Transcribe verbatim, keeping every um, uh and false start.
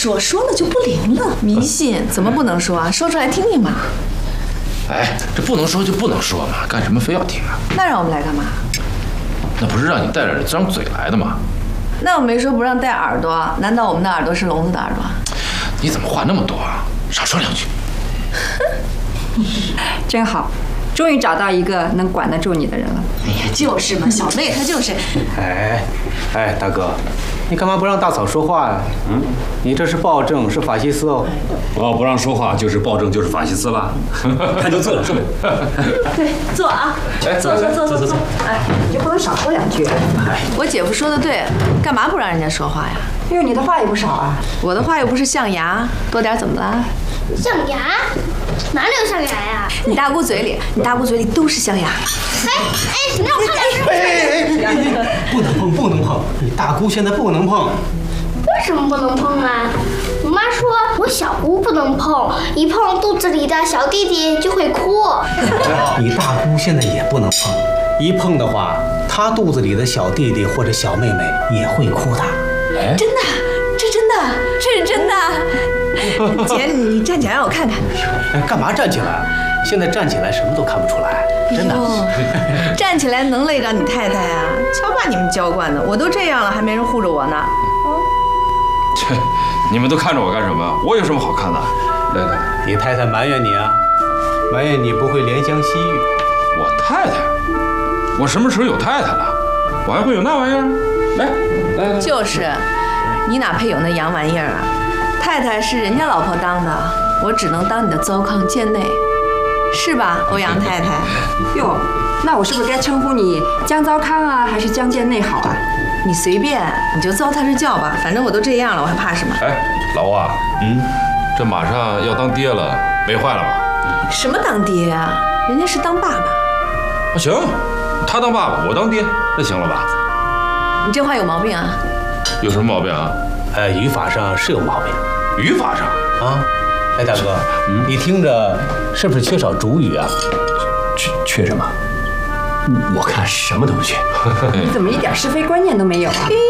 说，说了就不灵了。迷信怎么不能说啊？说出来听听嘛。 哎，这不能说就不能说嘛，干什么非要听啊？ 那让我们来干嘛？ 那不是让你带着这张嘴来的吗？ 那我没说不让带耳朵，难道我们的耳朵是聋子的耳朵？ 你怎么话那么多啊？少说两句。 真好，终于找到一个能管得住你的人了。 哎呀，就是嘛，小妹她就是。 哎，哎，大哥，你干嘛不让大嫂说话呀？嗯，你这是暴政，是法西斯哦。 我要不让说话，就是暴政，就是法西斯了。看就坐着，坐。 对，坐啊，坐坐坐坐坐。哎， 你就不能少说两句？ 我姐夫说的对，干嘛不让人家说话呀？ 因为你的话也不少啊。 我的话又不是象牙，多点怎么了？ 象牙？哪里有象牙呀？ 你大姑嘴里，你大姑嘴里都是象牙。 哎哎，你让我看看是不是？ 哎哎哎，不能碰，不能碰！你大姑现在不能碰。 为什么不能碰啊？我妈说我小姑不能碰，一碰肚子里的小弟弟就会哭。 你大姑现在也不能碰，一碰的话，她肚子里的小弟弟或者小妹妹也会哭的。 哎， 真的，这真的，这是真的。姐，你站起来让我看看。 哎，干嘛站起来？现在站起来什么都看不出来，真的。 哎、站起来能累着你太太啊？瞧把你们娇惯的，我都这样了，还没人护着我呢。 这，你们都看着我干什么？我有什么好看的？来来， 你太太埋怨你啊，埋怨你不会怜香惜玉。 我太太？我什么时候有太太了？我还会有那玩意儿？来来来， 就是，你哪配有那洋玩意儿啊？太太是人家老婆当的，我只能当你的糟糠贱内，是吧，欧阳太太？ 哟，那我是不是该称呼你江糟糠啊，还是江贱内好啊？ 你随便，你就糟蹋着叫吧，反正我都这样了，我还怕什么？ 哎，老欧啊，嗯，这马上要当爹了，没坏了吧？ 什么当爹啊？人家是当爸爸。 啊，行，他当爸爸，我当爹，那行了吧？ 你这话有毛病啊！ 有什么毛病啊？ 呃，语法上是有毛病。 语法上啊？哎，大哥，嗯、你听着是不是缺少主语啊？ 缺缺什么？我看什么都缺。 你怎么一点是非观念都没有啊？